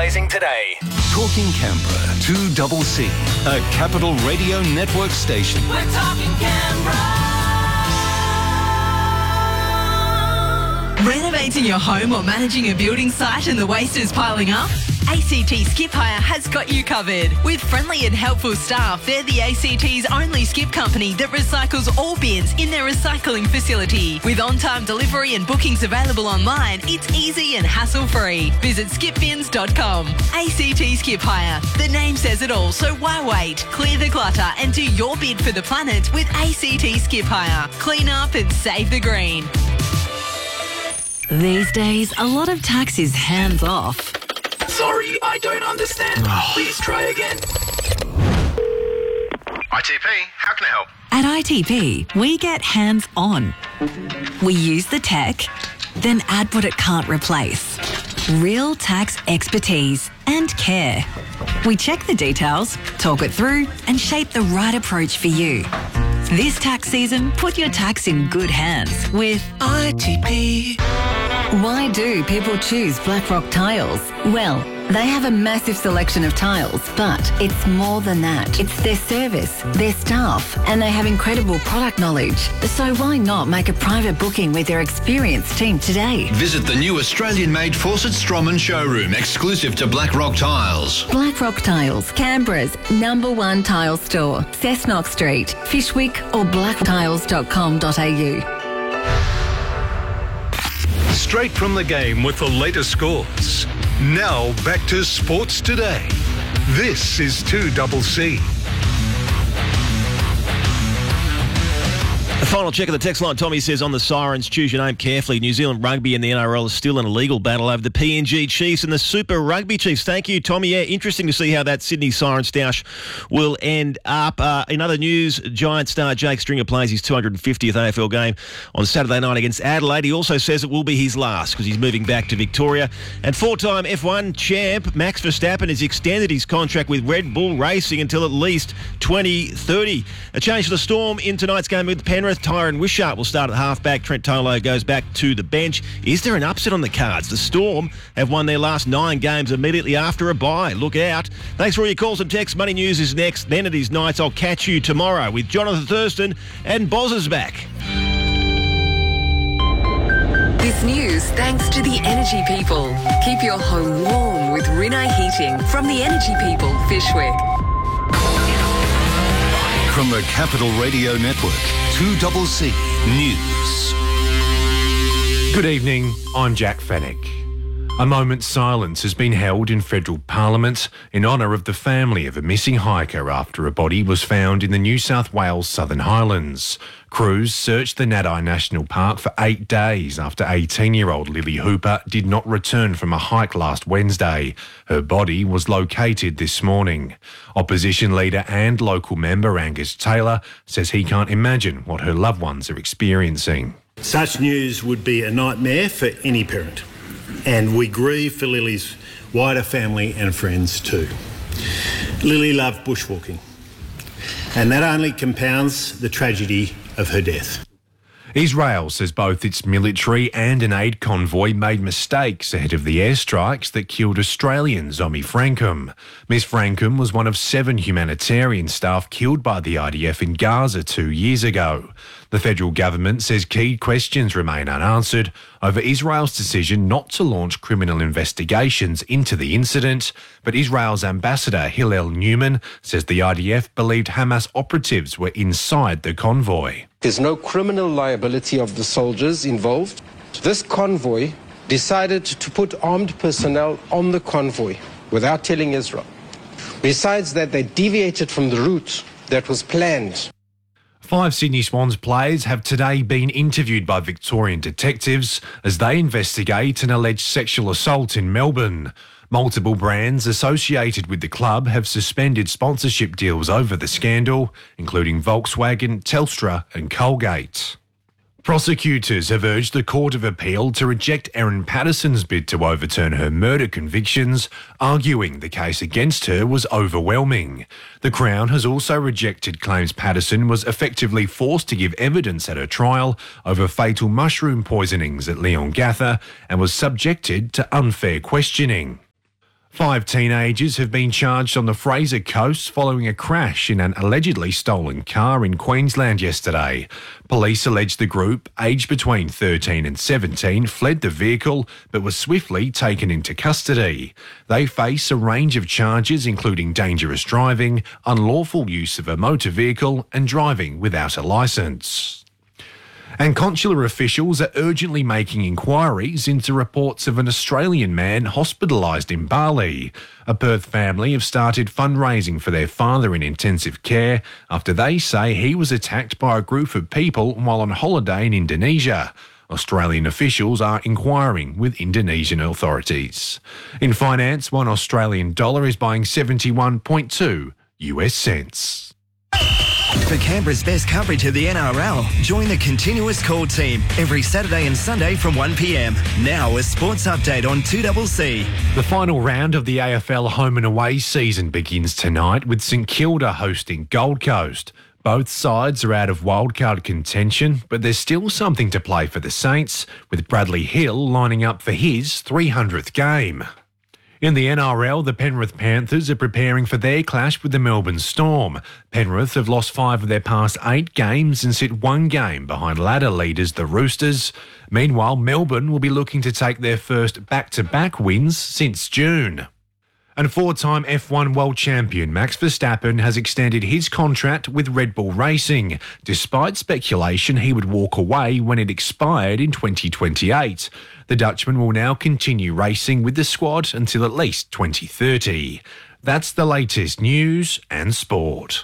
Advertising today. Talking Canberra, 2CC, a Capital Radio Network station. We're talking Canberra. Renovating your home or managing a building site and the waste is piling up? ACT Skip Hire has got you covered. With friendly and helpful staff, they're the ACT's only skip company that recycles all bins in their recycling facility. With on-time delivery and bookings available online, it's easy and hassle-free. Visit skipbins.com. ACT Skip Hire. The name says it all, so why wait? Clear the clutter and do your bid for the planet with ACT Skip Hire. Clean up and save the green. These days, a lot of tax is hands-off. Sorry, I don't understand. Please try again. ITP, how can I help? At ITP, we get hands-on. We use the tech, then add what it can't replace. Real tax expertise and care. We check the details, talk it through, and shape the right approach for you. This tax season, put your tax in good hands with ITP. Why do people choose Blackrock Tiles? Well, they have a massive selection of tiles, but it's more than that. It's their service, their staff, and they have incredible product knowledge. So why not make a private booking with their experienced team today? Visit the new Australian-made Fawcett Stroman showroom, exclusive to Blackrock Tiles. Blackrock Tiles, Canberra's #1 tile store. Cessnock Street, Fishwick or blacktiles.com.au. Straight from the game with the latest scores. Now back to Sports Today. This is 2CC. The final check of the text line, Tommy says, on the sirens, choose your name carefully. New Zealand Rugby and the NRL is still in a legal battle over the PNG Chiefs and the Super Rugby Chiefs. Thank you, Tommy. Yeah, interesting to see how that Sydney siren stoush will end up. In other news, Giant star Jake Stringer plays his 250th AFL game on Saturday night against Adelaide. He also says it will be his last because he's moving back to Victoria. And four-time F1 champ Max Verstappen has extended his contract with Red Bull Racing until at least 2030. A change to the Storm in tonight's game with Penrith. Tyron Wishart will start at halfback. Trent Tolo goes back to the bench. Is there an upset on the cards? The Storm have won their last 9 games immediately after a bye. Look out. Thanks for all your calls and texts. Money News is next. Then it is Nights. I'll catch you tomorrow with Jonathan Thurston and Boz is back. This news thanks to the Energy People. Keep your home warm with Rinnai Heating from the Energy People, Fishwick. From the Capital Radio Network, 2CC News. Good evening, I'm Jack Fennick. A moment's silence has been held in federal parliament in honour of the family of a missing hiker after a body was found in the New South Wales Southern Highlands. Crews searched the Nadi National Park for 8 days after 18-year-old Lily Hooper did not return from a hike last Wednesday. Her body was located this morning. Opposition leader and local member Angus Taylor says he can't imagine what her loved ones are experiencing. Such news would be a nightmare for any parent, and we grieve for Lily's wider family and friends too. Lily loved bushwalking, and that only compounds the tragedy of her death. Israel says both its military and an aid convoy made mistakes ahead of the airstrikes that killed Australian Zomi Frankum. Ms Frankum was one of 7 humanitarian staff killed by the IDF in Gaza 2 years ago. The federal government says key questions remain unanswered over Israel's decision not to launch criminal investigations into the incident, but Israel's ambassador Hillel Newman says the IDF believed Hamas operatives were inside the convoy. There's no criminal liability of the soldiers involved. This convoy decided to put armed personnel on the convoy without telling Israel. Besides that, they deviated from the route that was planned. 5 Sydney Swans players have today been interviewed by Victorian detectives as they investigate an alleged sexual assault in Melbourne. Multiple brands associated with the club have suspended sponsorship deals over the scandal, including Volkswagen, Telstra and Colgate. Prosecutors have urged the Court of Appeal to reject Erin Patterson's bid to overturn her murder convictions, arguing the case against her was overwhelming. The Crown has also rejected claims Patterson was effectively forced to give evidence at her trial over fatal mushroom poisonings at Leongatha and was subjected to unfair questioning. 5 teenagers have been charged on the Fraser Coast following a crash in an allegedly stolen car in Queensland yesterday. Police allege the group, aged between 13 and 17, fled the vehicle but was swiftly taken into custody. They face a range of charges including dangerous driving, unlawful use of a motor vehicle and driving without a licence. And consular officials are urgently making inquiries into reports of an Australian man hospitalised in Bali. A Perth family have started fundraising for their father in intensive care after they say he was attacked by a group of people while on holiday in Indonesia. Australian officials are inquiring with Indonesian authorities. In finance, $1 Australian dollar is buying 71.2 US cents. For Canberra's best coverage of the NRL, join the Continuous Call team every Saturday and Sunday from 1 p.m. Now a sports update on 2CC. The final round of the AFL home and away season begins tonight with St Kilda hosting Gold Coast. Both sides are out of wildcard contention, but there's still something to play for the Saints, with Bradley Hill lining up for his 300th game. In the NRL, the Penrith Panthers are preparing for their clash with the Melbourne Storm. Penrith have lost 5 of their past 8 games and sit 1 game behind ladder leaders the Roosters. Meanwhile, Melbourne will be looking to take their first back-to-back wins since June. And 4-time F1 world champion Max Verstappen has extended his contract with Red Bull Racing, despite speculation he would walk away when it expired in 2028. The Dutchman will now continue racing with the squad until at least 2030. That's the latest news and sport.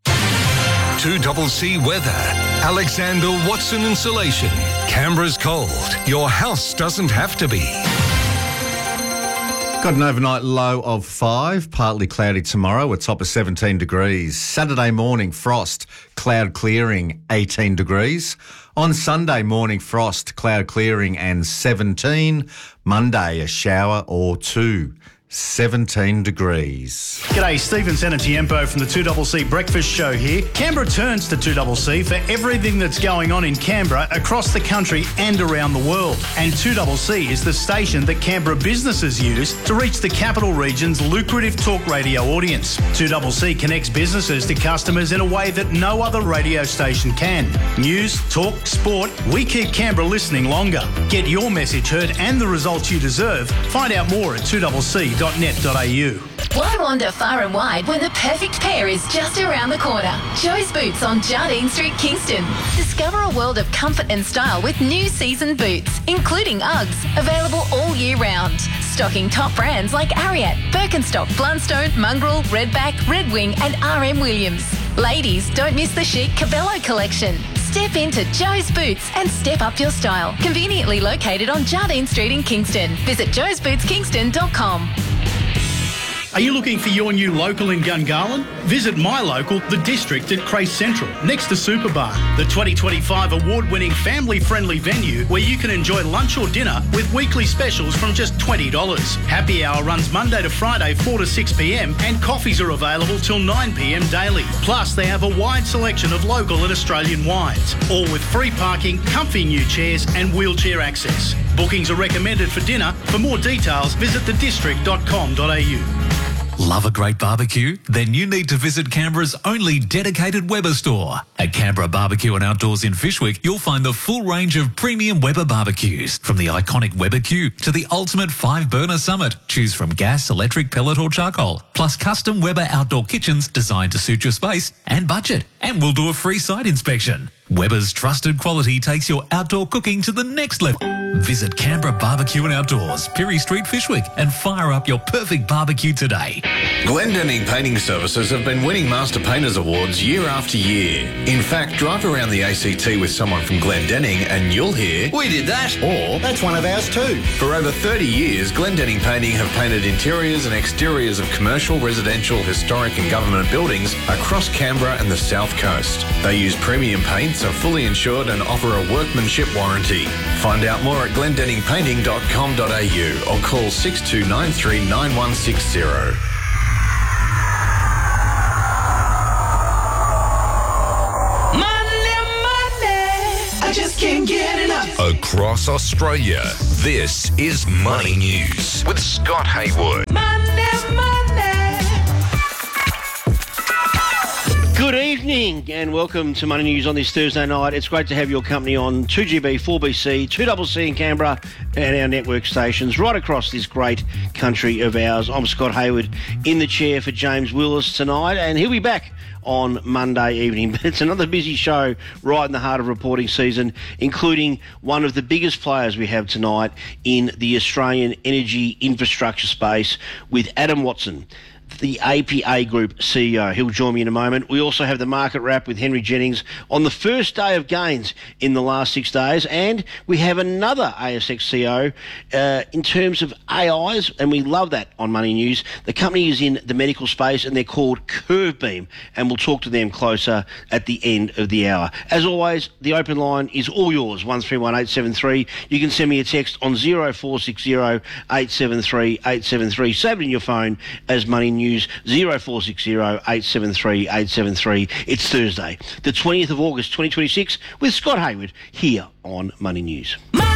2CC weather. Alexander Watson Insulation. Canberra's cold. Your house doesn't have to be. Got an overnight low of 5, partly cloudy tomorrow, a top of 17 degrees. Saturday morning, frost, cloud clearing, 18 degrees. On Sunday morning, frost, cloud clearing and 17. Monday, a shower or 2. 17 degrees. G'day, Stephen Sanatiempo from the 2CC Breakfast Show here. Canberra turns to 2CC for everything that's going on in Canberra, across the country and around the world. And 2CC is the station that Canberra businesses use to reach the capital region's lucrative talk radio audience. 2CC connects businesses to customers in a way that no other radio station can. News, talk, sport, we keep Canberra listening longer. Get your message heard and the results you deserve. Find out more at 2CC.net.au. Why wander far and wide when the perfect pair is just around the corner? Joe's Boots on Jardine Street, Kingston. Discover a world of comfort and style with new season boots, including Uggs, available all year round. Stocking top brands like Ariat, Birkenstock, Blundstone, Mongrel, Redback, Red Wing and RM Williams. Ladies, don't miss the chic Cabello collection. Step into Joe's Boots and step up your style. Conveniently located on Jardine Street in Kingston. Visit joesbootskingston.com. Are you looking for your new local in Gungahlin? Visit my local, The District at Crace Central, next to Superbar, the 2025 award-winning family-friendly venue where you can enjoy lunch or dinner with weekly specials from just $20. Happy hour runs Monday to Friday 4 to 6 p.m. and coffees are available till 9 p.m. daily. Plus, they have a wide selection of local and Australian wines, all with free parking, comfy new chairs and wheelchair access. Bookings are recommended for dinner. For more details, visit thedistrict.com.au. Love a great barbecue? Then you need to visit Canberra's only dedicated Weber store. At Canberra Barbecue and Outdoors in Fyshwick, you'll find the full range of premium Weber barbecues, from the iconic Weber Q to the ultimate 5-burner Summit. Choose from gas, electric, pellet or charcoal, plus custom Weber outdoor kitchens designed to suit your space and budget. And we'll do a free site inspection. Weber's trusted quality takes your outdoor cooking to the next level. Visit Canberra Barbecue and Outdoors, Pirie Street, Fyshwick, and fire up your perfect barbecue today. Glendinning Painting Services have been winning Master Painters Awards year after year. In fact, drive around the ACT with someone from Glendinning and you'll hear, "We did that," or "That's one of ours too." For over 30 years, Glendinning Painting have painted interiors and exteriors of commercial, residential, historic and government buildings across Canberra and the South Coast. They use premium paints, are fully insured and offer a workmanship warranty. Find out more at glendenningpainting.com.au or call 6293 9160. I just just can't get enough. Across Australia, this is Money News with Scott Haywood. Money. Good evening and welcome to Money News on this Thursday night. It's great to have your company on 2GB, 4BC, 2CC in Canberra and our network stations right across this great country of ours. I'm Scott Haywood in the chair for James Willis tonight, and he'll be back on Monday evening. But it's another busy show right in the heart of reporting season, including one of the biggest players we have tonight in the Australian energy infrastructure space with Adam Watson, the APA Group CEO. He'll join me in a moment. We also have the market wrap with Henry Jennings on the first day of gains in the last 6 days, and we have another ASX CEO in terms of AIs, and we love that on Money News. The company is in the medical space and they're called Curvebeam, and we'll talk to them closer at the end of the hour. As always, the open line is all yours, 131873. You can send me a text on 0460 873 873. Save it in your phone as Money News. 0460 873 873. It's Thursday, the 20th of August 2026, with Scott Haywood here on Money News.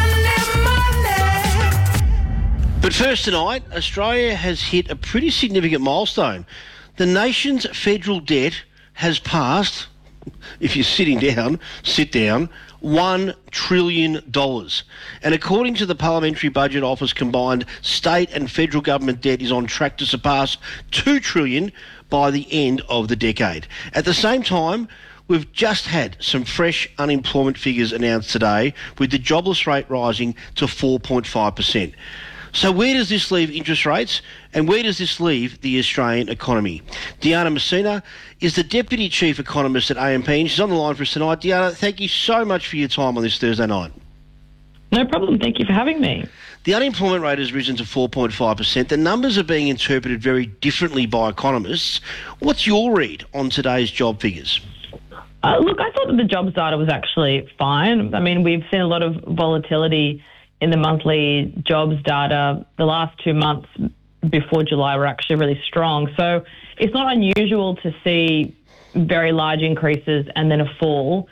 But first tonight, Australia has hit a pretty significant milestone. The nation's federal debt has passed, if you're sitting down, sit down, $1 trillion. And according to the Parliamentary Budget Office, combined state and federal government debt is on track to surpass $2 trillion by the end of the decade. At the same time, we've just had some fresh unemployment figures announced today, with the jobless rate rising to 4.5%. So where does this leave interest rates, and where does this leave the Australian economy? Diana Messina is the Deputy Chief Economist at AMP, and she's on the line for us tonight. Diana, thank you so much for your time on this Thursday night. No problem. Thank you for having me. The unemployment rate has risen to 4.5%. The numbers are being interpreted very differently by economists. What's your read on today's job figures? Look, I thought that the jobs data was actually fine. I mean, we've seen a lot of volatility in the monthly jobs data. The last 2 months before July were actually really strong. So it's not unusual to see very large increases and then a fall.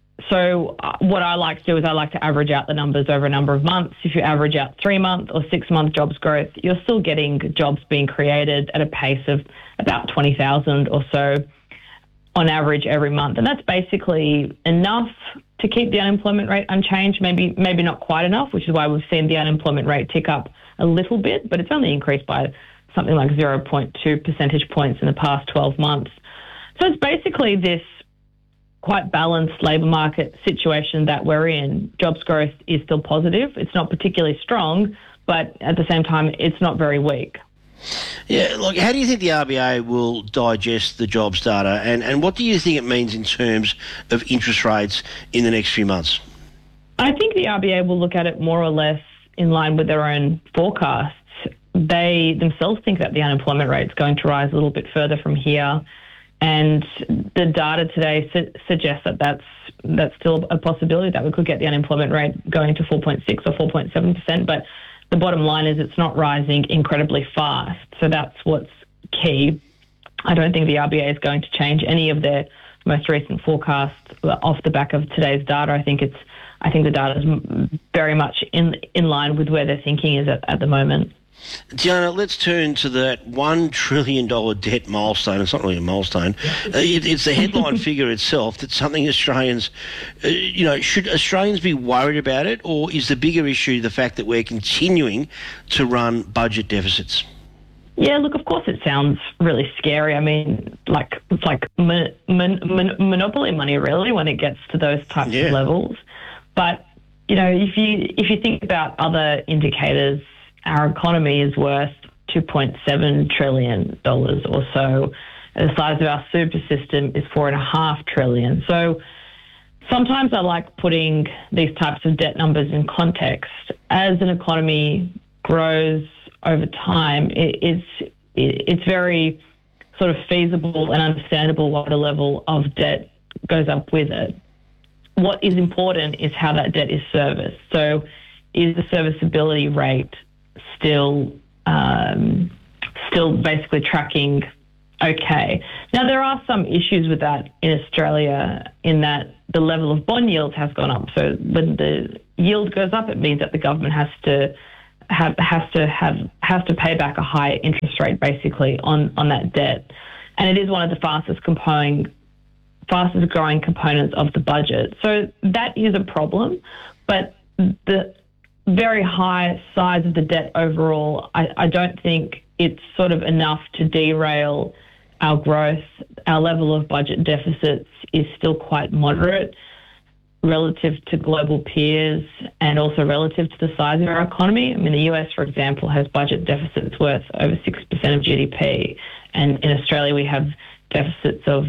So what I like to do is I like to average out the numbers over a number of months. If you average out 3-month or 6-month jobs growth, you're still getting jobs being created at a pace of about 20,000 or so on average every month. And that's basically enough to keep the unemployment rate unchanged, maybe not quite enough, which is why we've seen the unemployment rate tick up a little bit, but it's only increased by something like 0.2 percentage points in the past 12 months. So it's basically this quite balanced labour market situation that we're in. Jobs growth is still positive. It's not particularly strong, but at the same time, it's not very weak. Yeah, look, how do you think the RBA will digest the jobs data, and what do you think it means in terms of interest rates in the next few months? I think the RBA will look at it more or less in line with their own forecasts. They themselves think that the unemployment rate is going to rise a little bit further from here, and the data today suggests that that's still a possibility, that we could get the unemployment rate going to 4.6 or 4.7%, but the bottom line is it's not rising incredibly fast. So that's what's key. I don't think the RBA is going to change any of their most recent forecasts off the back of today's data. I think the data is very much in line with where their thinking is at the moment. Diana, let's turn to that $1 trillion debt milestone. It's not really a milestone. It's the headline figure itself. That's something Australians, should Australians be worried about it, or is the bigger issue the fact that we're continuing to run budget deficits? Yeah, look, of course it sounds really scary. I mean, it's like monopoly money, really, when it gets to those types of levels. But, if you think about other indicators, our economy is worth $2.7 trillion or so. The size of our super system is $4.5 trillion. So sometimes I like putting these types of debt numbers in context. As an economy grows over time, it's very sort of feasible and understandable what the level of debt goes up with it. What is important is how that debt is serviced. So is the serviceability rate still basically tracking okay. Now, there are some issues with that in Australia in that the level of bond yields has gone up. So when the yield goes up, it means that the government has to pay back a higher interest rate basically on that debt. And it is one of the fastest growing components of the budget. So that is a problem, but the very high size of the debt overall, I don't think it's sort of enough to derail our growth. Our level of budget deficits is still quite moderate relative to global peers and also relative to the size of our economy. I mean, the US, for example, has budget deficits worth over 6% of GDP. And in Australia, we have deficits of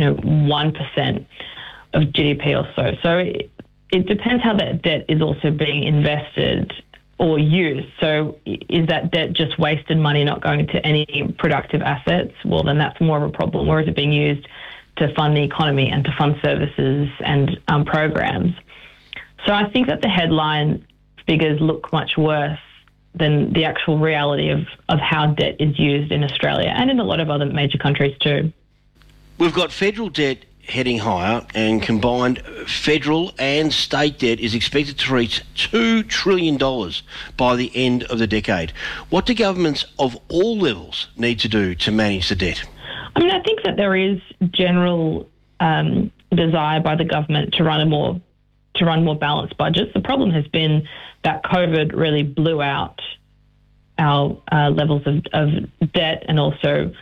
1% of GDP or so. So it depends how that debt is also being invested or used. So is that debt just wasted money not going to any productive assets? Well, then that's more of a problem. Or is it being used to fund the economy and to fund services and programs? So I think that the headline figures look much worse than the actual reality of how debt is used in Australia and in a lot of other major countries too. We've got federal debt heading higher, and combined federal and state debt is expected to reach $2 trillion by the end of the decade. What do governments of all levels need to do to manage the debt? I mean, I think that there is general desire by the government to run more balanced budgets. The problem has been that COVID really blew out our levels of debt and also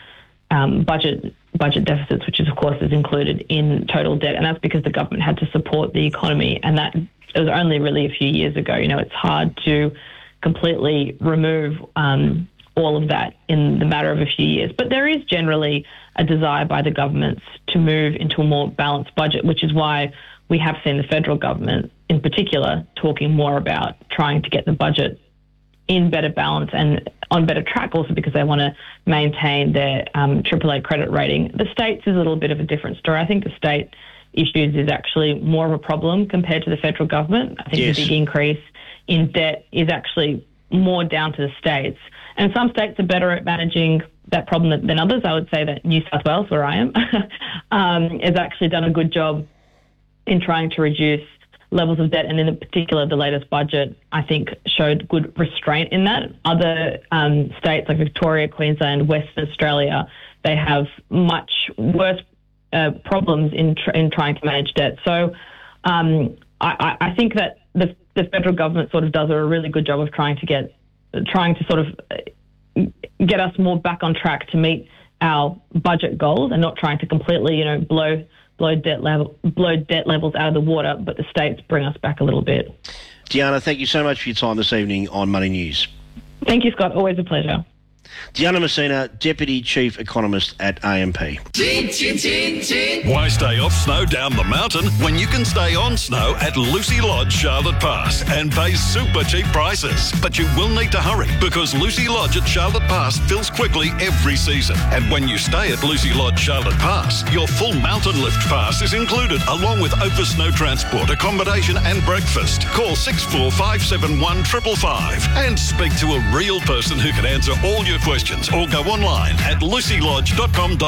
budget deficits, which of course is included in total debt, and that's because the government had to support the economy, and that it was only really a few years ago. It's hard to completely remove all of that in the matter of a few years, but there is generally a desire by the governments to move into a more balanced budget, which is why we have seen the federal government in particular talking more about trying to get the budget in better balance and on better track, also because they want to maintain their AAA credit rating. The states is a little bit of a different story. I think the state issues is actually more of a problem compared to the federal government. I think the big increase in debt is actually more down to the states. And some states are better at managing that problem than others. I would say that New South Wales, where I am, has actually done a good job in trying to reduce levels of debt, and in particular the latest budget, I think, showed good restraint in that. Other states like Victoria, Queensland, Western Australia, they have much worse problems in trying to manage debt. So I think that the federal government sort of does a really good job of trying to sort of get us more back on track to meet our budget goals and not trying to completely, blow debt levels out of the water, but the states bring us back a little bit. Diana, thank you so much for your time this evening on Money News. Thank you, Scott. Always a pleasure. Diana Messina, Deputy Chief Economist at AMP. Why stay off snow down the mountain when you can stay on snow at Lucy Lodge, Charlotte Pass, and pay super cheap prices? But you will need to hurry because Lucy Lodge at Charlotte Pass fills quickly every season. And when you stay at Lucy Lodge, Charlotte Pass, your full mountain lift pass is included along with over snow transport, accommodation and breakfast. Call 6457 555 and speak to a real person who can answer all your questions, or go online at lucylodge.com.au.